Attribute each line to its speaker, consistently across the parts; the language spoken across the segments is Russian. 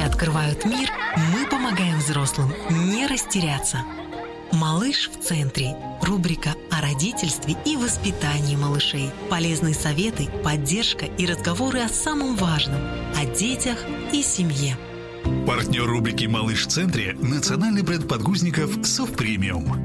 Speaker 1: открывают мир, мы помогаем взрослым не растеряться. «Малыш в центре» – рубрика о родительстве и воспитании малышей. Полезные советы, поддержка и разговоры о самом важном – о детях и семье.
Speaker 2: Партнер рубрики «Малыш в центре» – национальный бренд подгузников «Совпремиум».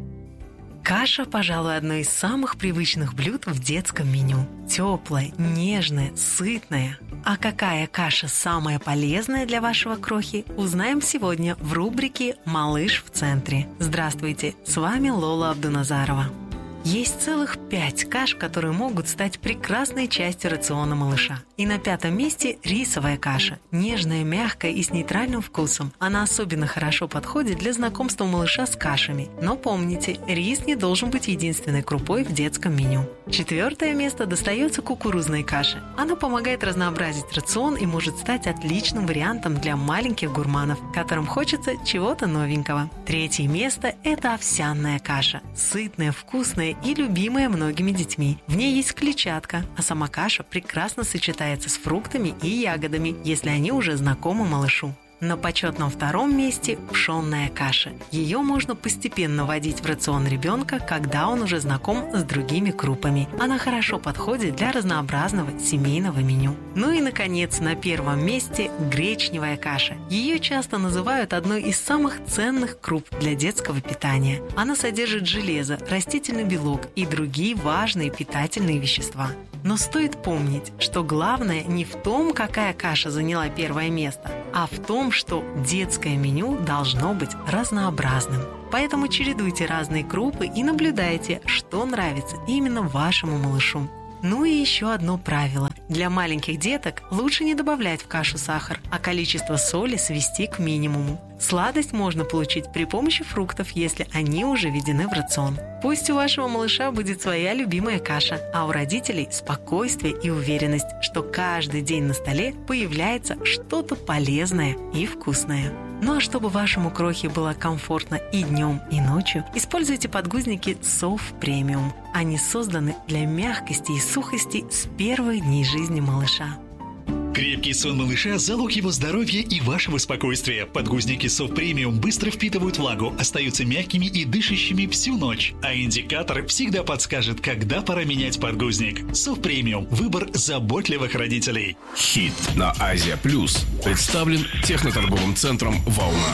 Speaker 1: Каша, пожалуй, одно из самых привычных блюд в детском меню. Теплая, нежная, сытная. А какая каша самая полезная для вашего крохи, узнаем сегодня в рубрике «Малыш в центре». Здравствуйте, с вами Лола Абдуназарова. Есть целых 5 каш, которые могут стать прекрасной частью рациона малыша. И на 5-м месте рисовая каша. Нежная, мягкая и с нейтральным вкусом. Она особенно хорошо подходит для знакомства малыша с кашами. Но помните, рис не должен быть единственной крупой в детском меню. 4-е место достается кукурузной каше. Она помогает разнообразить рацион и может стать отличным вариантом для маленьких гурманов, которым хочется чего-то новенького. 3-е место – это овсяная каша. Сытная, вкусная и любимая многими детьми. В ней есть клетчатка, а сама каша прекрасно сочетается с фруктами и ягодами, если они уже знакомы малышу. На почетном 2-м месте – пшенная каша. Ее можно постепенно вводить в рацион ребенка, когда он уже знаком с другими крупами. Она хорошо подходит для разнообразного семейного меню. Ну и, наконец, на 1-м месте – гречневая каша. Ее часто называют одной из самых ценных круп для детского питания. Она содержит железо, растительный белок и другие важные питательные вещества. Но стоит помнить, что главное не в том, какая каша заняла 1-е место, а в том, что детское меню должно быть разнообразным. Поэтому чередуйте разные крупы и наблюдайте, что нравится именно вашему малышу. Ну и еще одно правило. Для маленьких деток лучше не добавлять в кашу сахар, а количество соли свести к минимуму. Сладость можно получить при помощи фруктов, если они уже введены в рацион. Пусть у вашего малыша будет своя любимая каша, а у родителей спокойствие и уверенность, что каждый день на столе появляется что-то полезное и вкусное. Ну а чтобы вашему крохе было комфортно и днем, и ночью, используйте подгузники Совпремиум. Они созданы для мягкости и сухости с первых дней жизни малыша.
Speaker 2: Крепкий сон малыша – залог его здоровья и вашего спокойствия. Подгузники Совпремиум быстро впитывают влагу, остаются мягкими и дышащими всю ночь. А индикатор всегда подскажет, когда пора менять подгузник. Совпремиум – выбор заботливых родителей.
Speaker 3: Хит на Азия Плюс представлен техноторговым центром «Волна».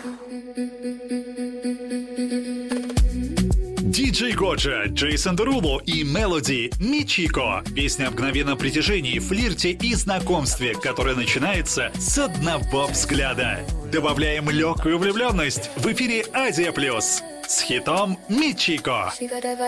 Speaker 2: Диджей Годжа, Джейсон Деруло и Мелоди «Мичико». Песня о мгновенном притяжении, флирте и знакомстве, которое начинается с одного взгляда. Добавляем легкую влюбленность в эфире Азия Плюс с хитом «Мичико».